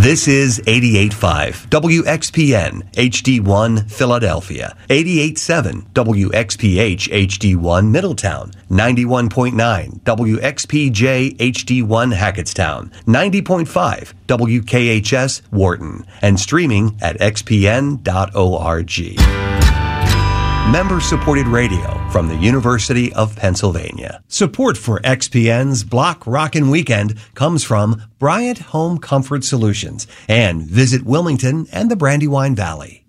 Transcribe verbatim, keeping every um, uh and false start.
This is eighty-eight point five W X P N H D one Philadelphia, eighty-eight point seven W X P H H D one Middletown, ninety-one point nine W X P J H D one Hackettstown, ninety point five W K H S Wharton, and streaming at x p n dot org. Member-supported radio from the University of Pennsylvania. Support for X P N's Block Rockin' Weekend comes from Bryant Home Comfort Solutions and Visit Wilmington and the Brandywine Valley.